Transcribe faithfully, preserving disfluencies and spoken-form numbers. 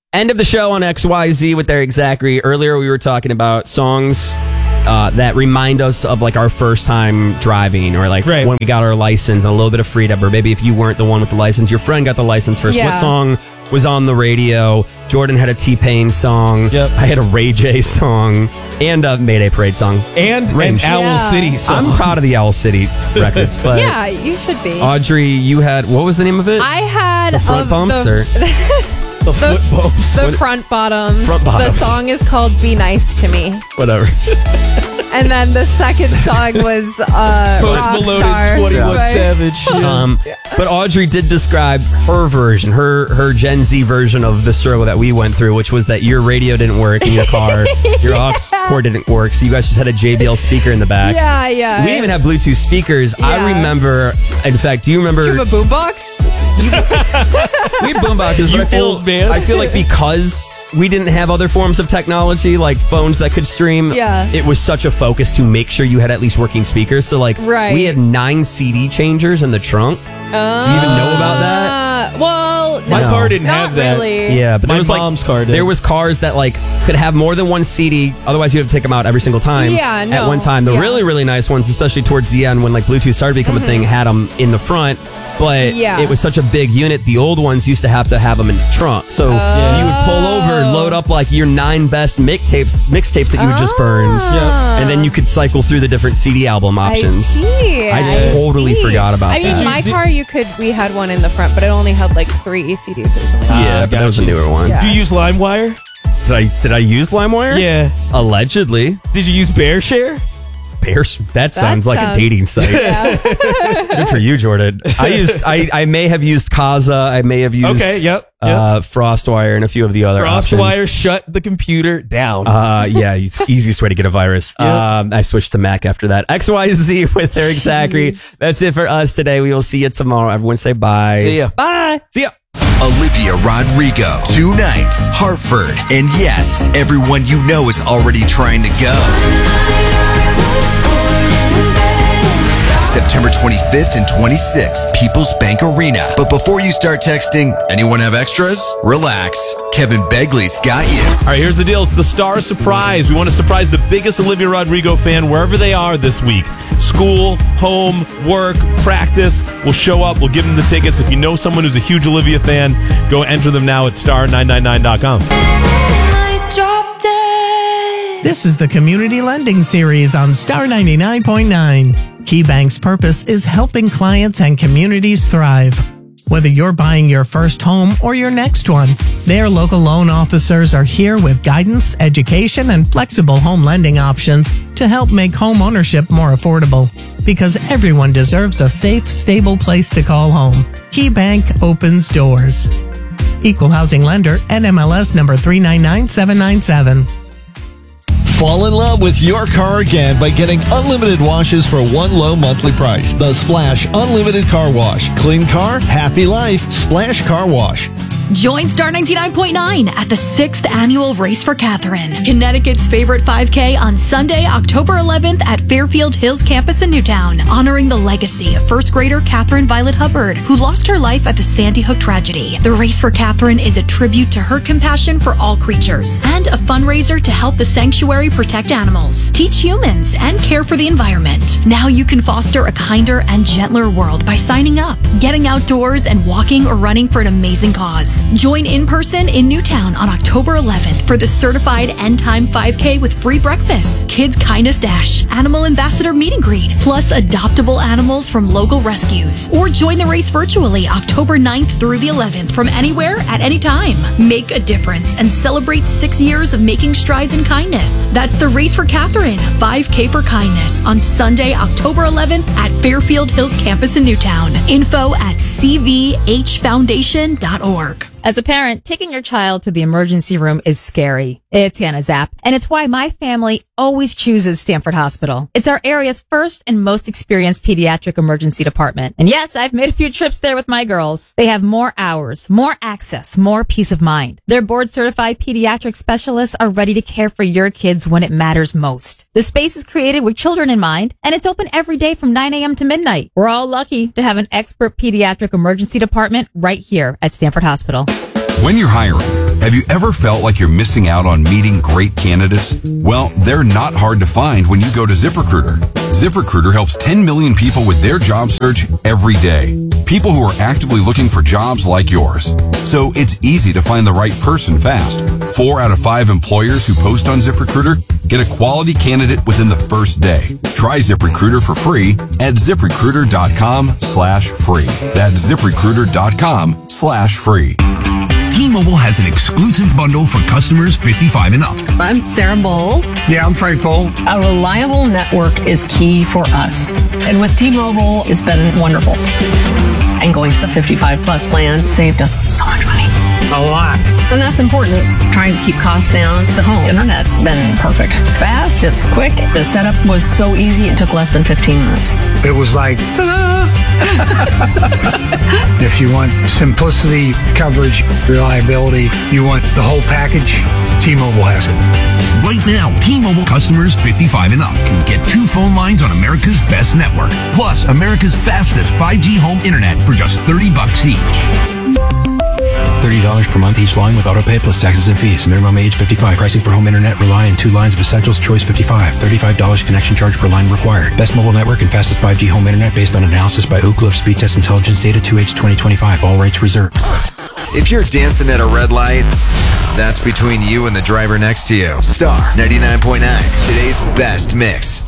End of the show on X Y Z with Eric Zachary. Earlier we were talking about songs uh, that remind us of like our first time driving, or like right. when we got our license, and a little bit of freedom, or maybe if you weren't the one with the license, your friend got the license first. Yeah. What song was on the radio? Jordan had a T-Pain song. Yep. I had a Ray J song and a Mayday Parade song. And Range. an Owl Yeah. City song. I'm proud of the Owl City records, but Yeah, you should be. Audrey, you had, what was the name of it? I had the front of bumps the, or the foot bumps. the front bottoms. Front bottoms. The song is called "Be Nice to Me," whatever. and then the second song was uh, Post Malone and twenty-one Right. Savage. Yeah. Um, but Audrey did describe her version, her her Gen Z version of the struggle that we went through, which was that your radio didn't work in your car, your aux cord didn't work, so you guys just had a J B L speaker in the back. Yeah, yeah. We even have Bluetooth speakers. I Yeah. remember, in fact, do you remember? Do you have a boombox? We had boomboxes, but You I feel, old man. I feel like because we didn't have other forms of technology like phones that could stream, Yeah. it was such a focus to make sure you had at least working speakers. So like, Right. we had nine C D changers in the trunk. Uh, Do you even know about that? Well, My No. car didn't not have that. really. Yeah, but My there was mom's like car did. there was cars that like could have more than one C D. Otherwise, you have to take them out every single time. Yeah, no. At one time, the Yeah. really really nice ones, especially towards the end when like Bluetooth started to become a thing, had them in the front. But Yeah. it was such a big unit. The old ones used to have to have them in the trunk. So you would pull over, load up like your nine best mixtapes, mixtapes that you had just burned, Ah. and then you could cycle through the different C D album options. I see. I totally see. forgot about I mean, that. my Did you- car, you could. We had one in the front, but it only had like three C Ds or something. Yeah, Ah, but that was a gotcha. newer one. Yeah. Do you use LimeWire? Did I did I use LimeWire? Yeah. Allegedly. Did you use BearShare? Bears. That sounds like sounds- a dating site. Yeah. Good for you, Jordan. I used. I, I may have used Kaza. I may have used. Okay, yep, yep. Uh, FrostWire and a few of the other options. CrossWire shut the computer down. Uh, yeah, it's the easiest way to get a virus. Yep. Um, I switched to Mac after that. X Y Z with Eric Zachary. That's it for us today. We will see you tomorrow. Everyone say bye. See ya. Bye. See ya. Olivia Rodrigo, two nights, Hartford, and yes, everyone you know is already trying to go. September twenty-fifth and twenty-sixth, People's Bank Arena. But before you start texting, anyone have extras? Relax. Kevin Begley's got you. All right, here's the deal. It's the Star Surprise. We want to surprise the biggest Olivia Rodrigo fan wherever they are this week. School, home, work, practice. We'll show up. We'll give them the tickets. If you know someone who's a huge Olivia fan, go enter them now at star nine nine nine dot com. This is the Community Lending Series on Star ninety-nine point nine. KeyBank's purpose is helping clients and communities thrive. Whether you're buying your first home or your next one, their local loan officers are here with guidance, education, and flexible home lending options to help make home ownership more affordable. Because everyone deserves a safe, stable place to call home. KeyBank opens doors. Equal Housing Lender, N M L S number three nine nine seven nine seven. Fall in love with your car again by getting unlimited washes for one low monthly price. The Splash Unlimited Car Wash. Clean car, happy life. Splash Car Wash. Join Star ninety-nine point nine at the sixth Annual Race for Catherine, Connecticut's favorite five K on Sunday, October eleventh at Fairfield Hills campus in Newtown, honoring the legacy of first grader Catherine Violet Hubbard, who lost her life at the Sandy Hook tragedy. The Race for Catherine is a tribute to her compassion for all creatures and a fundraiser to help the sanctuary protect animals, teach humans, and care for the environment. Now you can foster a kinder and gentler world by signing up, getting outdoors, and walking or running for an amazing cause. Join in person in Newtown on October eleventh for the certified End Time five K with free breakfast, Kids Kindness Dash, Animal Ambassador Meet and Greet, plus adoptable animals from local rescues. Or join the race virtually October ninth through the eleventh from anywhere at any time. Make a difference and celebrate six years of making strides in kindness. That's the Race for Catherine, five K for Kindness on Sunday, October eleventh at Fairfield Hills campus in Newtown. Info at c v h foundation dot org. As a parent, taking your child to the emergency room is scary. It's Hannah Zapp, and it's why my family always chooses Stanford Hospital. It's our area's first and most experienced pediatric emergency department. And yes, I've made a few trips there with my girls. They have more hours, more access, more peace of mind. Their board-certified pediatric specialists are ready to care for your kids when it matters most. The space is created with children in mind, and it's open every day from nine a.m. to midnight. We're all lucky to have an expert pediatric emergency department right here at Stanford Hospital. When you're hiring, Have you ever felt like you're missing out on meeting great candidates? Well, they're not hard to find when you go to ZipRecruiter. ZipRecruiter helps ten million people with their job search every day. People who are actively looking for jobs like yours. So it's easy to find the right person fast. Four out of five employers who post on ZipRecruiter get a quality candidate within the first day. Try ZipRecruiter for free at ZipRecruiter.com slash free. That's ZipRecruiter.com slash free. T-Mobile has an exclusive bundle for customers fifty-five and up. I'm Sarah Bowl. Yeah, I'm Frank Bowl. A reliable network is key for us. And with T-Mobile, it's been wonderful. And going to the fifty-five plus plan saved us so much money. A lot. And that's important. Trying to keep costs down. The home internet's been perfect. It's fast, it's quick. The setup was so easy, it took less than fifteen minutes. It was like, ta-da! If you want simplicity, coverage, reliability, you want the whole package, T-Mobile has it. Right now, T-Mobile customers fifty-five and up can get two phone lines on America's best network, plus America's fastest five G home internet for just thirty bucks each. thirty dollars per month each line with autopay plus taxes and fees. Minimum age fifty-five. Pricing for home internet rely on two lines of essentials. Choice fifty-five. thirty-five dollars connection charge per line required. Best mobile network and fastest five G home internet based on analysis by Ookla Speed Test Intelligence Data two H twenty twenty-five. All rates reserved. If you're dancing at a red light, that's between you and the driver next to you. Star ninety-nine point nine, today's best mix.